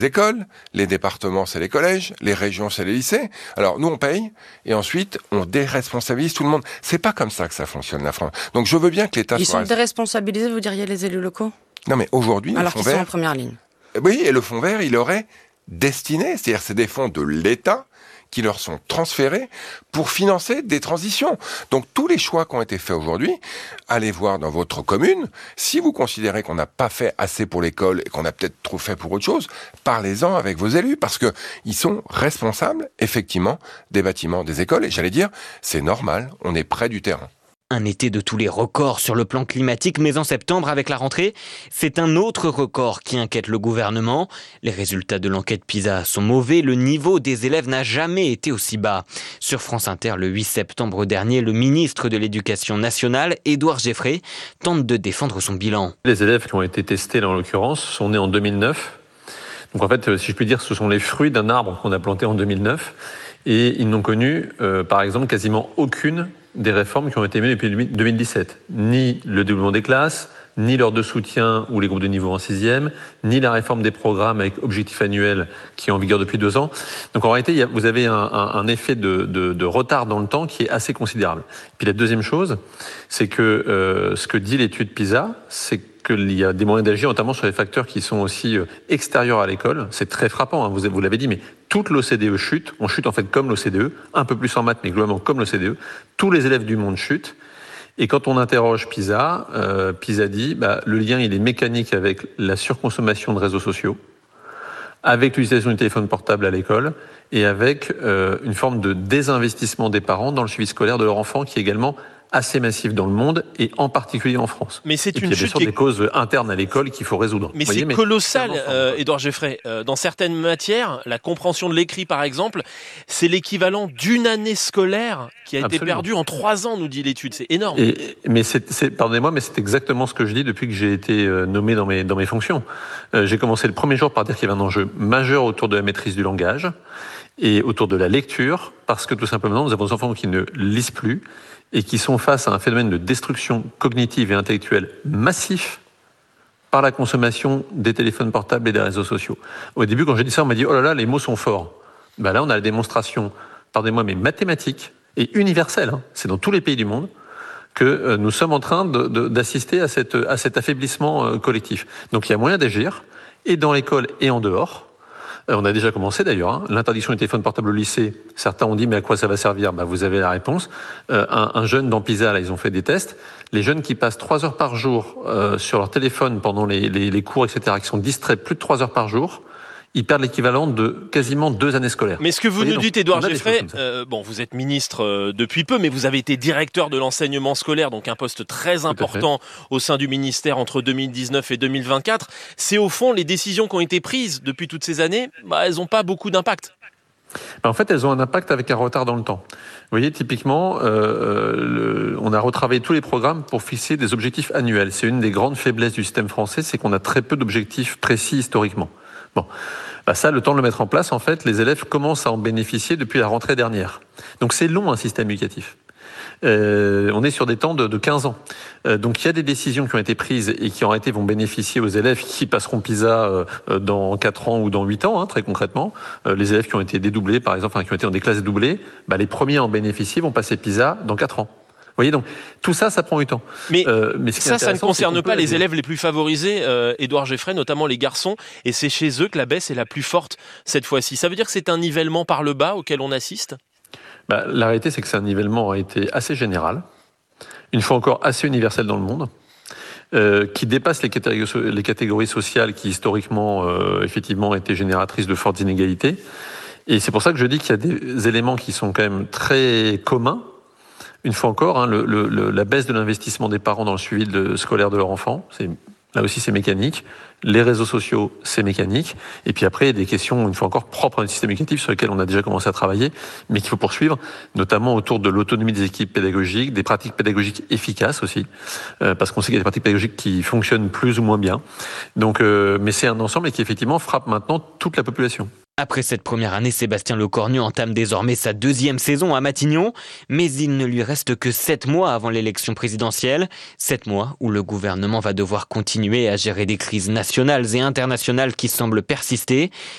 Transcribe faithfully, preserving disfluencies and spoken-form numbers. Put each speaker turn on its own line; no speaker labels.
écoles, les départements, c'est les collèges, les régions, c'est les lycées. Alors, nous, on paye, et ensuite, on déresponsabilise tout le monde. C'est pas comme ça que ça fonctionne, la France. Donc, je veux bien que l'État
Ils
soit...
sont déresponsabilisés, vous diriez, les élus locaux ?
Non, mais aujourd'hui,
alors
le fonds
qu'ils sont
vert...
en première ligne.
Oui, et le fonds vert, il aurait destiné, c'est-à-dire c'est des fonds de l'État qui leur sont transférés pour financer des transitions. Donc tous les choix qui ont été faits aujourd'hui, allez voir dans votre commune, si vous considérez qu'on n'a pas fait assez pour l'école et qu'on a peut-être trop fait pour autre chose, parlez-en avec vos élus, parce que ils sont responsables, effectivement, des bâtiments des écoles. Et j'allais dire, c'est normal, on est près du terrain.
Un été de tous les records sur le plan climatique, mais en septembre, avec la rentrée, c'est un autre record qui inquiète le gouvernement. Les résultats de l'enquête PISA sont mauvais, le niveau des élèves n'a jamais été aussi bas. Sur France Inter, le huit septembre dernier, le ministre de l'Éducation nationale, Édouard Geffray, tente de défendre son bilan.
Les élèves qui ont été testés, là, en l'occurrence, sont nés en deux mille neuf. Donc en fait, si je puis dire, ce sont les fruits d'un arbre qu'on a planté en deux mille neuf. Et ils n'ont connu, euh, par exemple, quasiment aucune des réformes qui ont été menées depuis deux mille dix-sept. Ni le développement des classes, ni l'heure de soutien ou les groupes de niveau en sixième, ni la réforme des programmes avec objectif annuel qui est en vigueur depuis deux ans. Donc en réalité, vous avez un, un, un effet de, de, de retard dans le temps qui est assez considérable. Puis la deuxième chose, c'est que euh, ce que dit l'étude PISA, c'est qu'il y a des moyens d'agir, notamment sur les facteurs qui sont aussi extérieurs à l'école. C'est très frappant, hein, vous, vous l'avez dit, mais toute l'O C D E chute. On chute en fait comme l'O C D E, un peu plus en maths, mais globalement comme l'O C D E. Tous les élèves du monde chutent. Et quand on interroge PISA, euh, PISA dit bah, le lien il est mécanique avec la surconsommation de réseaux sociaux, avec l'utilisation du téléphone portable à l'école et avec euh, une forme de désinvestissement des parents dans le suivi scolaire de leur enfant qui est également assez massif dans le monde et en particulier en France.
Mais c'est
et puis,
une
il y a bien
chute
sûr
qui est...
des causes internes à l'école qu'il faut résoudre.
Mais
voyez,
c'est
mais
colossal,
c'est
euh, Édouard Geffray. Euh, dans certaines matières, la compréhension de l'écrit, par exemple, c'est l'équivalent d'une année scolaire qui a été
Absolument.
perdue en trois ans, nous dit l'étude. C'est énorme.
Et, mais c'est, c'est, pardonnez-moi, mais c'est exactement ce que je dis depuis que j'ai été euh, nommé dans mes, dans mes fonctions. Euh, j'ai commencé le premier jour par dire qu'il y avait un enjeu majeur autour de la maîtrise du langage et autour de la lecture, parce que tout simplement, nous avons des enfants qui ne lisent plus et qui sont face à un phénomène de destruction cognitive et intellectuelle massif par la consommation des téléphones portables et des réseaux sociaux. Au début, quand j'ai dit ça, on m'a dit « Oh là là, les mots sont forts ». Ben là, on a la démonstration, pardonnez-moi, mais mathématique et universelle, hein, c'est dans tous les pays du monde, que euh, nous sommes en train de, de, d'assister à, cette, à cet affaiblissement euh, collectif. Donc il y a moyen d'agir, et dans l'école et en dehors. On a déjà commencé d'ailleurs, hein. L'interdiction du téléphone portable au lycée. Certains ont dit mais à quoi ça va servir ? Bah, vous avez la réponse. Euh, un, un jeune dans PISA, là, ils ont fait des tests. Les jeunes qui passent trois heures par jour euh, sur leur téléphone pendant les, les, les cours, et cetera, qui sont distraits plus de trois heures par jour, ils perdent l'équivalent de quasiment deux années scolaires.
Mais ce que vous, vous nous
donc,
dites, Édouard Geffray,
euh,
bon, vous êtes ministre euh, depuis peu, mais vous avez été directeur de l'enseignement scolaire, donc un poste très important au sein du ministère entre deux mille dix-neuf et deux mille vingt-quatre. C'est au fond, les décisions qui ont été prises depuis toutes ces années, bah, elles n'ont pas beaucoup d'impact.
Ben en fait, elles ont un impact avec un retard dans le temps. Vous voyez, typiquement, euh, le, on a retravaillé tous les programmes pour fixer des objectifs annuels. C'est une des grandes faiblesses du système français, c'est qu'on a très peu d'objectifs précis historiquement. Bon, bah ça, le temps de le mettre en place, en fait, les élèves commencent à en bénéficier depuis la rentrée dernière. Donc c'est long un système éducatif. Euh, on est sur des temps de, de quinze ans. Euh, donc il y a des décisions qui ont été prises et qui en réalité vont bénéficier aux élèves qui passeront PISA euh, dans quatre ans ou dans huit ans, hein, très concrètement. Euh, les élèves qui ont été dédoublés, par exemple, enfin, qui ont été dans des classes dédoublées, bah, les premiers à en bénéficier vont passer PISA dans quatre ans. Vous voyez, donc tout ça, ça prend du temps.
Mais,
euh, mais ce
ça, ça ne concerne pas les
agir.
élèves les plus favorisés, euh, Édouard Geffray, notamment les garçons, et c'est chez eux que la baisse est la plus forte cette fois-ci. Ça veut dire que c'est un nivellement par le bas auquel on assiste ?
Bah, la réalité, c'est que c'est un nivellement a été assez général, une fois encore assez universel dans le monde, euh, qui dépasse les catégories, les catégories sociales qui historiquement, euh, effectivement, étaient génératrices de fortes inégalités. Et c'est pour ça que je dis qu'il y a des éléments qui sont quand même très communs. Une fois encore, hein, le, le, la baisse de l'investissement des parents dans le suivi de, scolaire de leur enfant, c'est, là aussi c'est mécanique. Les réseaux sociaux, c'est mécanique. Et puis après, il y a des questions, une fois encore, propres à un système éducatif sur lesquelles on a déjà commencé à travailler, mais qu'il faut poursuivre, notamment autour de l'autonomie des équipes pédagogiques, des pratiques pédagogiques efficaces aussi, euh, parce qu'on sait qu'il y a des pratiques pédagogiques qui fonctionnent plus ou moins bien. Donc, euh, mais c'est un ensemble qui effectivement frappe maintenant toute la population.
Après cette première année, Sébastien Lecornu entame désormais sa deuxième saison à Matignon, mais il ne lui reste que sept mois avant l'élection présidentielle, sept mois où le gouvernement va devoir continuer à gérer des crises nationales et internationales qui semblent persister.